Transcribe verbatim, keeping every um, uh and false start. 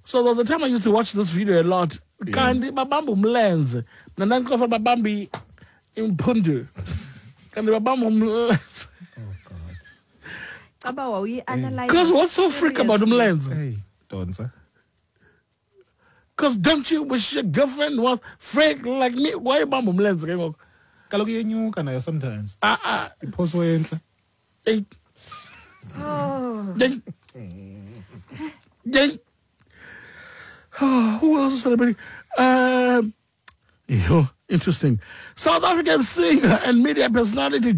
So there was a time I used to watch this video a lot. Kandi babamba umlenze. Nandani kofa babambi impundu. Kandi babamba umlenze. Oh God. Because what's so freak about umlenze? Hey, don't say. Because don't you wish your girlfriend was freak like me? Why you bamba umlenze? Kaloku yenyuka nayo sometimes. Ah ah. Iphoso yenhle. Hey. Oh. Yay. Yay. Oh, who else is celebrating? Um, yo, interesting. South African singer and media personality